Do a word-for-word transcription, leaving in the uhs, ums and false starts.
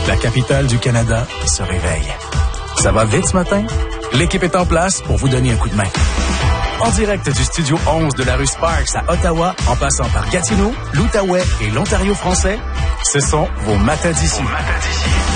La capitale du Canada se réveille. Ça va vite ce matin? L'équipe est en place pour vous donner un coup de main. En direct du studio onze de la rue Sparks à Ottawa, en passant par Gatineau, l'Outaouais et l'Ontario français, ce sont vos matins d'ici.